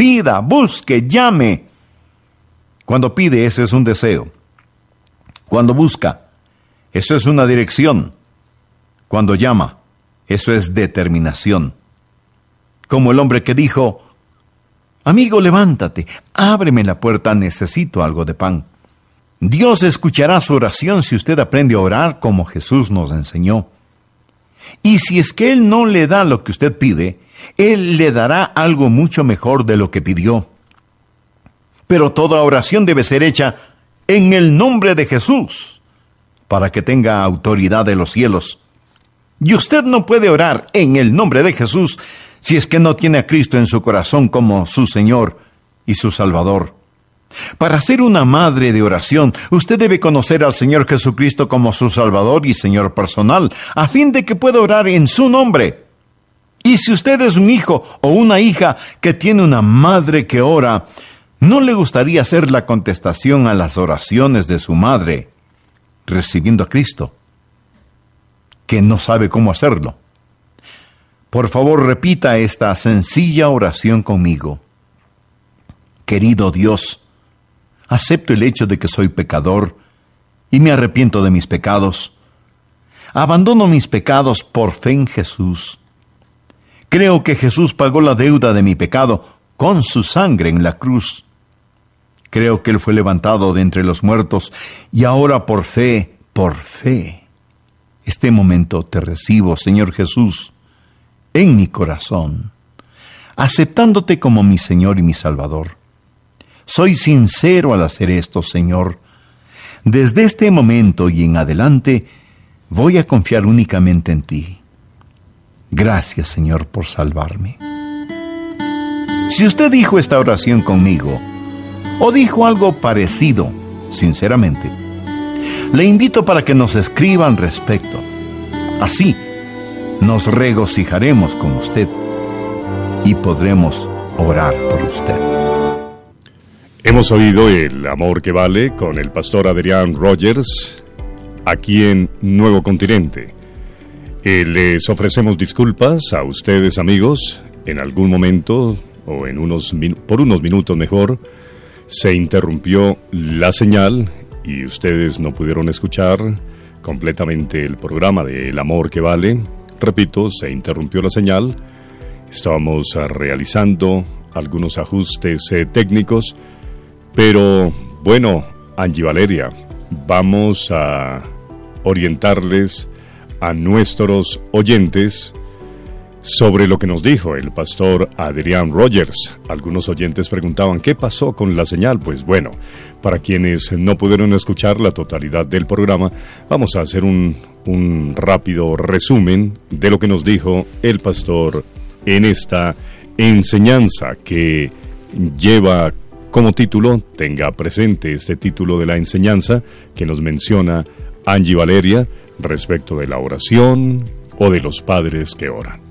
pida, busque, llame. Cuando pide, ese es un deseo. Cuando busca, eso es una dirección. Cuando llama, eso es determinación. Como el hombre que dijo: amigo, levántate, ábreme la puerta, necesito algo de pan. Dios escuchará su oración si usted aprende a orar como Jesús nos enseñó. Y si es que Él no le da lo que usted pide, Él le dará algo mucho mejor de lo que pidió. Pero toda oración debe ser hecha en el nombre de Jesús, para que tenga autoridad de los cielos. Y usted no puede orar en el nombre de Jesús si es que no tiene a Cristo en su corazón como su Señor y su Salvador. Para ser una madre de oración, usted debe conocer al Señor Jesucristo como su Salvador y Señor personal, a fin de que pueda orar en su nombre. Y si usted es un hijo o una hija que tiene una madre que ora, ¿no le gustaría hacer la contestación a las oraciones de su madre, recibiendo a Cristo, que no sabe cómo hacerlo? Por favor, repita esta sencilla oración conmigo. Querido Dios, acepto el hecho de que soy pecador y me arrepiento de mis pecados. Abandono mis pecados por fe en Jesús. Creo que Jesús pagó la deuda de mi pecado con su sangre en la cruz. Creo que Él fue levantado de entre los muertos y ahora por fe, este momento te recibo, Señor Jesús, en mi corazón, aceptándote como mi Señor y mi Salvador. Soy sincero al hacer esto, Señor. Desde este momento y en adelante, voy a confiar únicamente en ti. Gracias, Señor, por salvarme. Si usted dijo esta oración conmigo, o dijo algo parecido, sinceramente, le invito para que nos escriba al respecto. Así, nos regocijaremos con usted y podremos orar por usted. Hemos oído El Amor que Vale con el pastor Adrián Rogers, aquí en Nuevo Continente. Les ofrecemos disculpas a ustedes, amigos. En algún momento, o por unos minutos mejor, se interrumpió la señal y ustedes no pudieron escuchar completamente el programa de El Amor que Vale. Repito, se interrumpió la señal. Estábamos realizando algunos ajustes técnicos, pero bueno, Angie Valeria, vamos a orientarles a nuestros oyentes sobre lo que nos dijo el pastor Adrián Rogers. Algunos oyentes preguntaban, ¿qué pasó con la señal? Pues bueno, para quienes no pudieron escuchar la totalidad del programa, vamos a hacer un rápido resumen de lo que nos dijo el pastor en esta enseñanza que lleva como título, tenga presente este título de la enseñanza que nos menciona Angie Valeria respecto de la oración o de los padres que oran.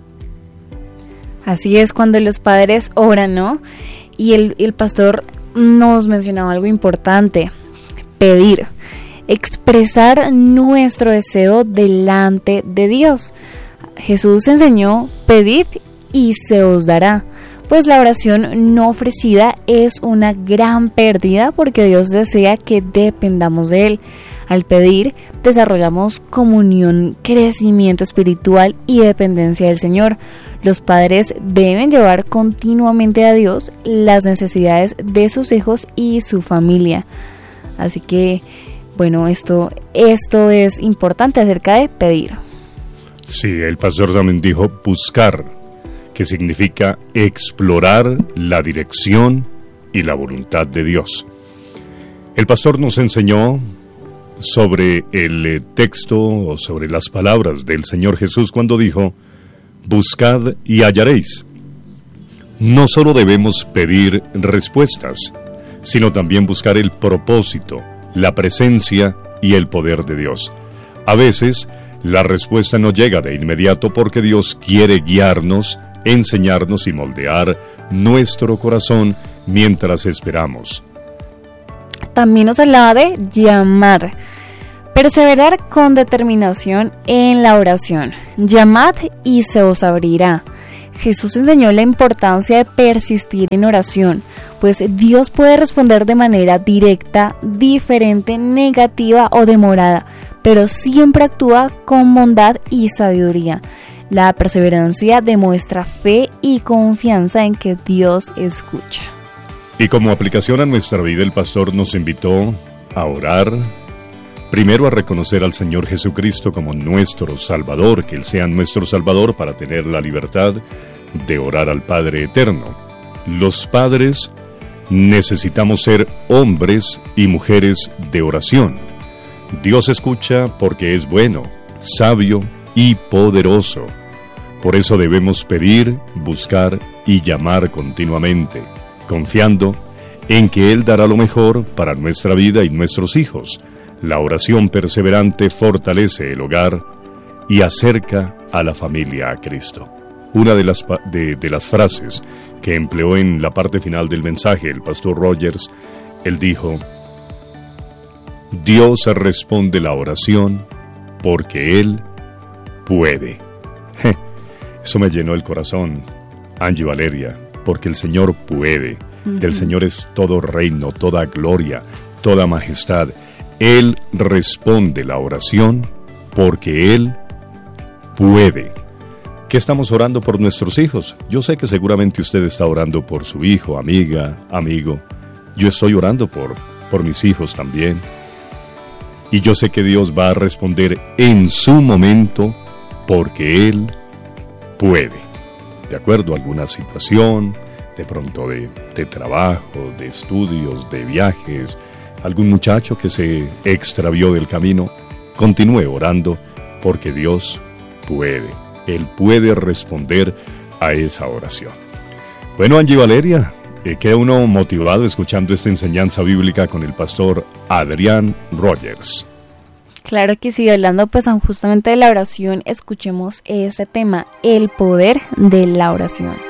Así es, cuando los padres oran, ¿no? Y el pastor nos mencionaba algo importante: pedir, expresar nuestro deseo delante de Dios. Jesús enseñó: pedid y se os dará. Pues la oración no ofrecida es una gran pérdida, porque Dios desea que dependamos de Él. Al pedir, desarrollamos comunión, crecimiento espiritual y dependencia del Señor. Los padres deben llevar continuamente a Dios las necesidades de sus hijos y su familia. Así que, bueno, esto es importante acerca de pedir. Sí, el pastor también dijo buscar, que significa explorar la dirección y la voluntad de Dios. El pastor nos enseñó sobre el texto o sobre las palabras del Señor Jesús cuando dijo: buscad y hallaréis. No solo debemos pedir respuestas, sino también buscar el propósito, la presencia y el poder de Dios. A veces, la respuesta no llega de inmediato porque Dios quiere guiarnos, enseñarnos y moldear nuestro corazón mientras esperamos. También nos hablaba de llamar. Perseverar con determinación en la oración. Llamad y se os abrirá. Jesús enseñó la importancia de persistir en oración, pues Dios puede responder de manera directa, diferente, negativa o demorada, pero siempre actúa con bondad y sabiduría. La perseverancia demuestra fe y confianza en que Dios escucha. Y como aplicación a nuestra vida, el pastor nos invitó a orar, primero a reconocer al Señor Jesucristo como nuestro Salvador, que Él sea nuestro Salvador para tener la libertad de orar al Padre Eterno. Los padres necesitamos ser hombres y mujeres de oración. Dios escucha porque es bueno, sabio y poderoso. Por eso debemos pedir, buscar y llamar continuamente, confiando en que Él dará lo mejor para nuestra vida y nuestros hijos. La oración perseverante fortalece el hogar y acerca a la familia a Cristo. Una de las frases que empleó en la parte final del mensaje el pastor Rogers, él dijo: Dios responde la oración porque Él puede. Eso me llenó el corazón, Angie Valeria, porque el Señor puede. Del Señor es todo reino, toda gloria, toda majestad. Él responde la oración porque Él puede. ¿Qué estamos orando por nuestros hijos? Yo sé que seguramente usted está orando por su hijo, amiga, amigo. Yo estoy orando por mis hijos también. Y yo sé que Dios va a responder en su momento porque Él puede. De acuerdo a alguna situación, de pronto de trabajo, de estudios, de viajes, algún muchacho que se extravió del camino, continúe orando porque Dios puede. Él puede responder a esa oración. Bueno, Angie Valeria, queda uno motivado escuchando esta enseñanza bíblica con el pastor Adrián Rogers. Claro que sí, hablando pues justamente de la oración, escuchemos ese tema, el poder de la oración.